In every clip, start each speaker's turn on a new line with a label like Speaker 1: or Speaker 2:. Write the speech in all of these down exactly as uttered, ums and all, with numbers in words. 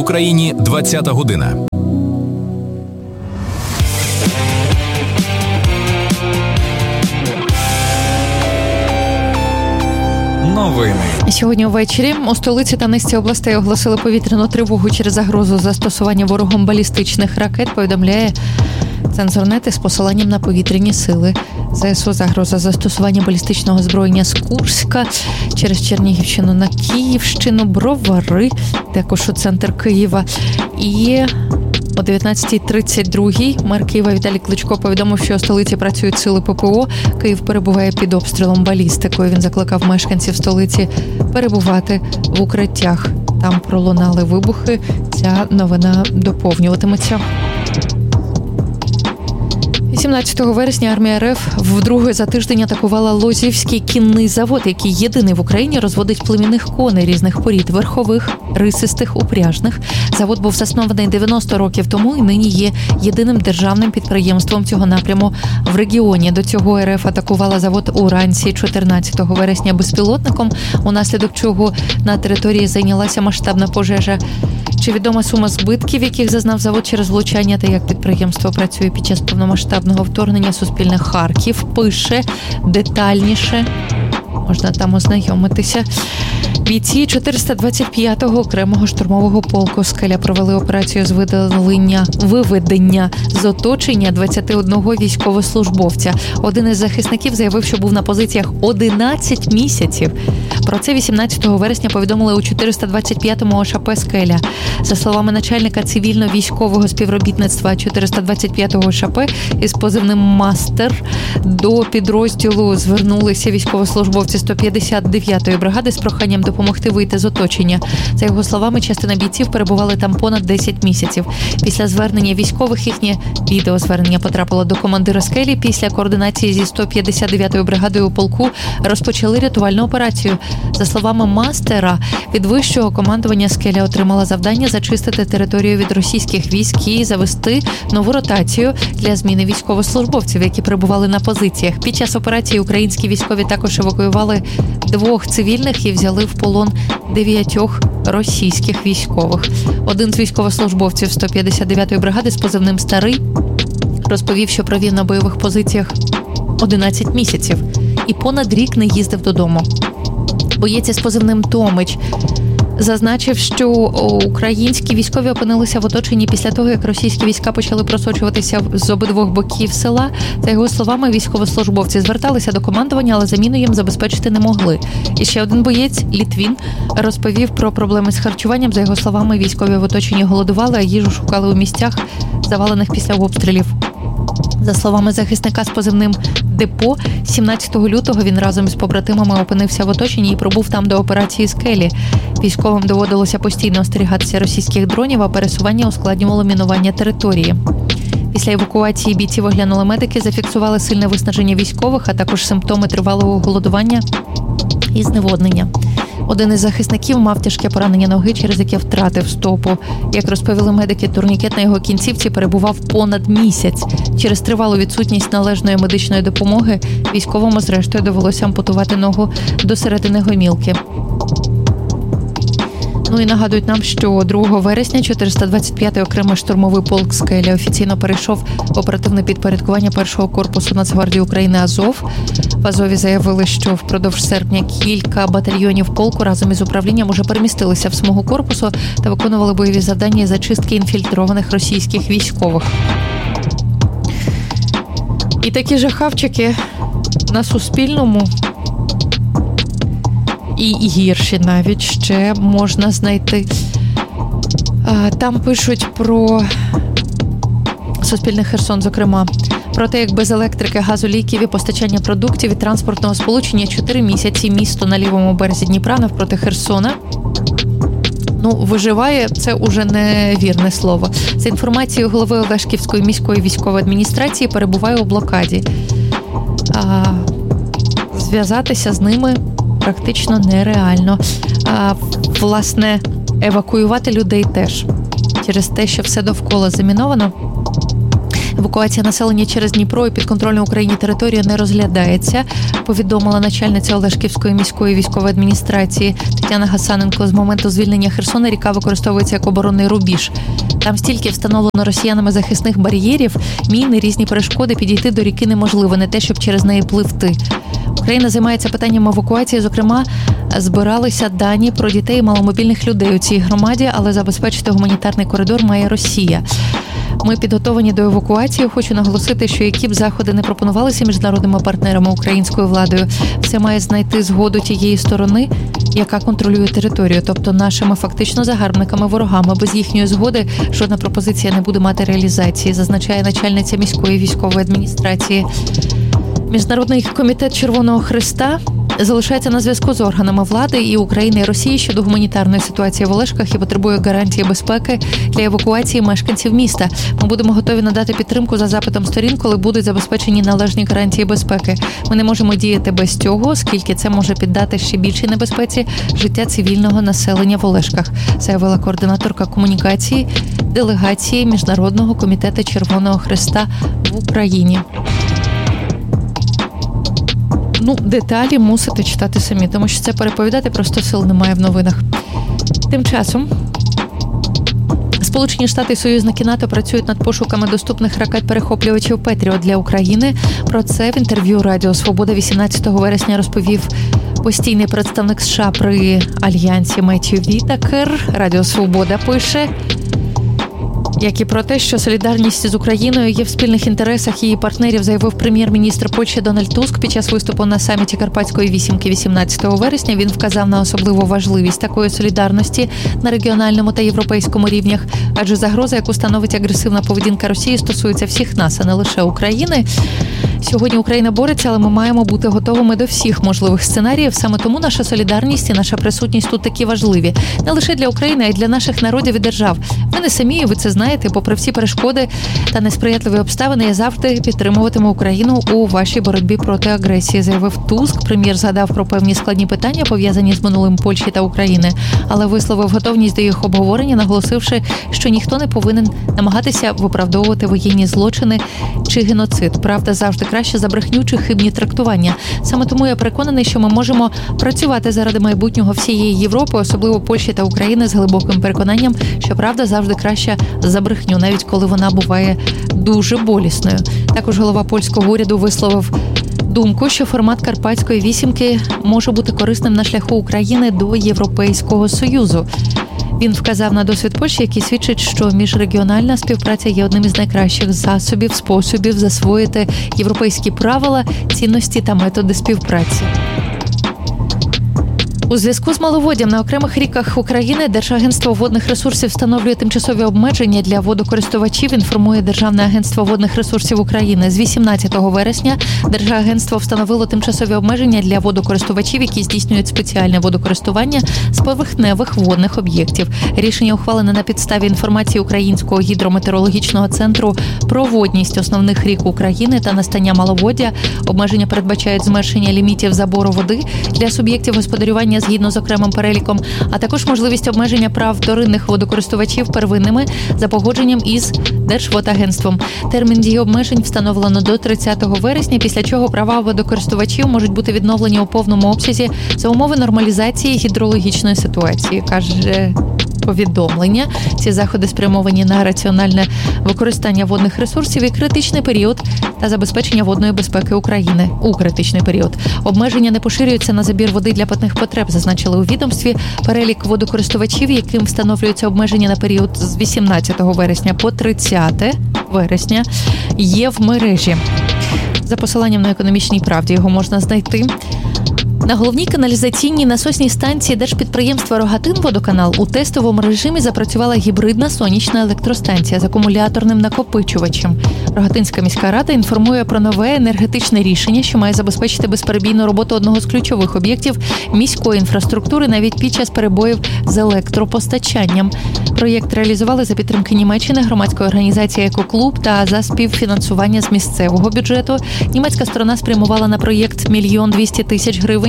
Speaker 1: Україні двадцята година.
Speaker 2: Новини.
Speaker 3: Сьогодні ввечері у столиці та низці областей оголосили повітряну тривогу через загрозу застосування ворогом балістичних ракет, повідомляє Цензорнет із посиланням на повітряні сили ЗСУ. Загроза застосування балістичного озброєння з Курська через Чернігівщину на Київщину, Бровари, також у центр Києва. І о дев'ятнадцятій тридцять два мер Києва Віталій Кличко повідомив, що у столиці працюють сили ППО. Київ перебуває під обстрілом балістикою. Він закликав мешканців столиці перебувати в укриттях. Там пролунали вибухи. Ця новина доповнюватиметься. вісімнадцятого вересня армія РФ вдруге за тиждень атакувала Лозівський кінний завод, який єдиний в Україні розводить племінних коней різних порід – верхових, рисистих, упряжних. Завод був заснований дев'яносто років тому і нині є єдиним державним підприємством цього напряму в регіоні. До цього РФ атакувала завод уранці чотирнадцятого вересня безпілотником, унаслідок чого на території зайнялася масштабна пожежа. Чи відома сума збитків, яких зазнав завод через влучання, та як підприємство працює під час повномасштабного вторгнення, Суспільне Харків пише детальніше. Можна там ознайомитися. Бійці чотириста двадцять п'ятого окремого штурмового полку «Скеля» провели операцію з видалення, виведення з оточення двадцяти одного військовослужбовця. Один із захисників заявив, що був на позиціях одинадцять місяців. Про це вісімнадцятого вересня повідомили у чотириста двадцять п'ятому ОШП «Скеля». За словами начальника цивільно-військового співробітництва чотириста двадцять п'ятого ОШП із позивним «Мастер», до підрозділу звернулися військовослужбовці сто п'ятдесят дев'ятої бригади з проханням допомогти вийти з оточення. За його словами, частина бійців перебували там понад десять місяців. Після звернення військових їхнє відеозвернення потрапило до командира «Скелі». Після координації зі сто п'ятдесят дев'ятою бригадою у полку розпочали рятувальну операцію. За словами Мастера, від вищого командування «Скеля» отримала завдання зачистити територію від російських військ і завести нову ротацію для зміни військовослужбовців, які перебували на позиціях. Під час операції українські військові також евакуювали двох цивільних і взяли в полон дев'ятьох російських військових. Один з військовослужбовців сто п'ятдесят дев'ятої бригади з позивним «Старий» розповів, що провів на бойових позиціях одинадцять місяців і понад рік не їздив додому. Боєць із позивним «Томич» зазначив, що українські військові опинилися в оточенні після того, як російські війська почали просочуватися з обидвох боків села. За його словами, військовослужбовці зверталися до командування, але заміну їм забезпечити не могли. І ще один боєць, Літвін, розповів про проблеми з харчуванням. За його словами, військові в оточенні голодували, а їжу шукали у місцях, завалених після обстрілів. За словами захисника з позивним «Депо», сімнадцятого лютого він разом із побратимами опинився в оточенні і пробув там до операції «Скелі». Військовим доводилося постійно остерігатися російських дронів, а пересування ускладнювало мінування території. Після евакуації бійців оглянули медики, зафіксували сильне виснаження військових, а також симптоми тривалого голодування і зневоднення. Один із захисників мав тяжке поранення ноги, через яке втратив стопу. Як розповіли медики, турнікет на його кінцівці перебував понад місяць. Через тривалу відсутність належної медичної допомоги військовому зрештою довелося ампутувати ногу до середини гомілки. Ну і нагадують нам, що другого вересня чотириста двадцять п'ятий окремий штурмовий полк «Скеля» офіційно перейшов в оперативне підпорядкування першого корпусу Нацгвардії України «Азов». В Азові заявили, що впродовж серпня кілька батальйонів полку разом із управлінням уже перемістилися в смугу корпусу та виконували бойові завдання із зачистки інфільтрованих російських військових. І такі жахавчики на Суспільному, і гірші навіть ще можна знайти. Там пишуть про Суспільне Херсон, зокрема, про те, як без електрики, газу, ліків і постачання продуктів і транспортного сполучення чотири місяці місто на лівому березі Дніпра навпроти Херсона, ну, виживає, це уже не вірне слово. За інформацією голови Олешківської міської військової адміністрації, перебуває у блокаді. А, зв'язатися з ними практично нереально. А, власне, евакуювати людей теж. Через те, що все довкола заміновано. Евакуація населення через Дніпро і підконтрольну Україні територію не розглядається, повідомила начальниця Олешківської міської військової адміністрації Тетяна Гасаненко. З моменту звільнення Херсона ріка використовується як оборонний рубіж. Там стільки встановлено росіянами захисних бар'єрів, мін і різні перешкоди, підійти до ріки неможливо, не те, щоб через неї пливти. Україна займається питанням евакуації, зокрема, збиралися дані про дітей і маломобільних людей у цій громаді, але забезпечити гуманітарний коридор має Росія. Ми підготовлені до евакуації. Хочу наголосити, що які б заходи не пропонувалися міжнародними партнерами українською владою, все має знайти згоду тієї сторони, яка контролює територію, тобто нашими фактично загарбниками-ворогами. Без їхньої згоди жодна пропозиція не буде мати реалізації, зазначає начальниця міської військової адміністрації. Міжнародний комітет Червоного Хреста залишається на зв'язку з органами влади і України, і Росії щодо гуманітарної ситуації в Олешках і потребує гарантії безпеки для евакуації мешканців міста. Ми будемо готові надати підтримку за запитом сторін, коли будуть забезпечені належні гарантії безпеки. Ми не можемо діяти без цього, оскільки це може піддати ще більшій небезпеці життя цивільного населення в Олешках, заявила координаторка комунікації делегації Міжнародного комітету Червоного Хреста в Україні. Ну, деталі мусите читати самі, тому що це переповідати просто сил немає в новинах. Тим часом Сполучені Штати і союзники НАТО працюють над пошуками доступних ракет-перехоплювачів «Петріот» для України. Про це в інтерв'ю Радіо Свобода вісімнадцятого вересня розповів постійний представник США при Альянсі Меттью Вітакер. Радіо Свобода пише, як і про те, що солідарність з Україною є в спільних інтересах її партнерів, заявив прем'єр-міністр Польщі Дональд Туск під час виступу на саміті Карпатської вісімки вісімнадцятого вересня. Він вказав на особливу важливість такої солідарності на регіональному та європейському рівнях, адже загроза, яку становить агресивна поведінка Росії, стосується всіх нас, а не лише України. Сьогодні Україна бореться, але ми маємо бути готовими до всіх можливих сценаріїв. Саме тому наша солідарність і наша присутність тут такі важливі. Не лише для України, а й для наших народів і держав. Ви не самі, і ви це знаєте. Попри всі перешкоди та несприятливі обставини, я завжди підтримуватиму Україну у вашій боротьбі проти агресії, заявив Туск. Прем'єр згадав про певні складні питання, пов'язані з минулим Польщі та України, але висловив готовність до їх обговорення, наголосивши, що ніхто не повинен намагатися виправдовувати воєнні злочини чи геноцид. Правда завжди краще за брехню чи хибні трактування. Саме тому я переконаний, що ми можемо працювати заради майбутнього всієї Європи, особливо Польщі та України, з глибоким переконанням, що правда завжди краща за брехню, навіть коли вона буває дуже болісною. Також голова польського уряду висловив думку, що формат Карпатської вісімки може бути корисним на шляху України до Європейського Союзу. Він вказав на досвід Польщі, який свідчить, що міжрегіональна співпраця є одним із найкращих засобів, способів засвоїти європейські правила, цінності та методи співпраці. У зв'язку з маловоддям на окремих ріках України Держагентство водних ресурсів встановлює тимчасові обмеження для водокористувачів, інформує Державне агентство водних ресурсів України. З вісімнадцятого вересня Держагентство встановило тимчасові обмеження для водокористувачів, які здійснюють спеціальне водокористування з поверхневих водних об'єктів. Рішення ухвалене на підставі інформації Українського гідрометеорологічного центру про водність основних рік України та настання маловоддя. Обмеження передбачають зменшення лімітів забору води для суб'єктів господарювання згідно з окремим переліком, а також можливість обмеження прав вторинних водокористувачів первинними за погодженням із Держводагентством. Термін дії обмежень встановлено до тридцятого вересня, після чого права водокористувачів можуть бути відновлені у повному обсязі за умови нормалізації гідрологічної ситуації, каже повідомлення. Ці заходи спрямовані на раціональне використання водних ресурсів і критичний період та забезпечення водної безпеки України у критичний період. Обмеження не поширюються на забір води для питних потреб, зазначили у відомстві. Перелік водокористувачів, яким встановлюються обмеження на період з вісімнадцятого вересня по тридцяте вересня, є в мережі. За посиланням на «Економічній правді» його можна знайти. На головній каналізаційній насосній станції держпідприємства «Рогатинводоканал» у тестовому режимі запрацювала гібридна сонячна електростанція з акумуляторним накопичувачем. Рогатинська міська рада інформує про нове енергетичне рішення, що має забезпечити безперебійну роботу одного з ключових об'єктів міської інфраструктури навіть під час перебоїв з електропостачанням. Проєкт реалізували за підтримки Німеччини, громадської організації «Екоклуб» та за співфінансування з місцевого бюджету. Німецька сторона спрямувала на проєкт мільйон двісті тисяч гривень.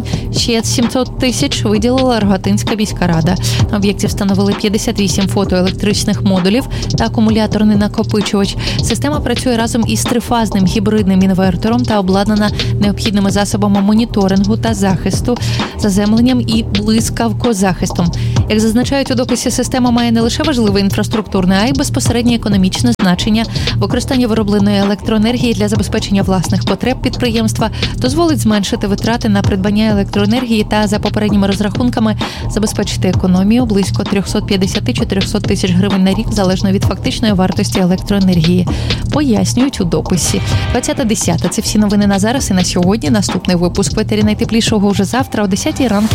Speaker 3: гривень. Ще сімсот тисяч виділила Рогатинська міська рада. На об'єкті встановили п'ятдесят вісім фотоелектричних модулів та акумуляторний накопичувач. Система працює разом із трифазним гібридним інвертором та обладнана необхідними засобами моніторингу та захисту, заземленням і блискавкозахистом. Як зазначають у дописі, система має не лише важливе інфраструктурне, а й безпосереднє економічне значення. Використання виробленої електроенергії для забезпечення власних потреб підприємства дозволить зменшити витрати на придбання електроенергії та, за попередніми розрахунками, забезпечити економію близько триста п'ятдесят - чотириста тисяч гривень на рік, залежно від фактичної вартості електроенергії. Пояснюють у дописі. двадцята десята. Це всі новини на зараз і на сьогодні. Наступний випуск в етері найтеплішого вже завтра о десятій ранку.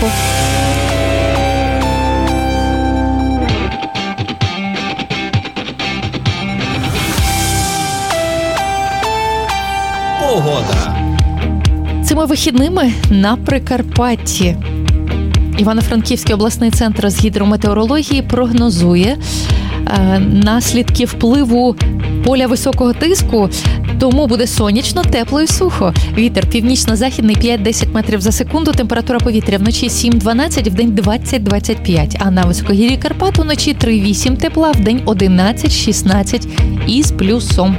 Speaker 1: Погода.
Speaker 3: Цими вихідними на Прикарпатті. Івано-Франківський обласний центр з гідрометеорології прогнозує е, наслідки впливу поля високого тиску, тому буде сонячно, тепло і сухо. Вітер північно-західний п'ять - десять метрів за секунду, температура повітря вночі сім - дванадцять, вдень двадцять - двадцять п'ять, а на високогір'ї Карпат вночі три - вісім тепла, вдень одинадцять - шістнадцять із плюсом.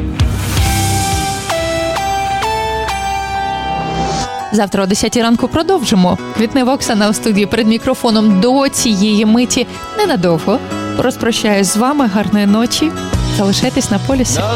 Speaker 3: Завтра о десятій ранку продовжимо. Квітнева Оксана у студії перед мікрофоном до цієї миті ненадовго. Розпрощаюсь з вами. Гарної ночі. Залишайтесь на полюсі.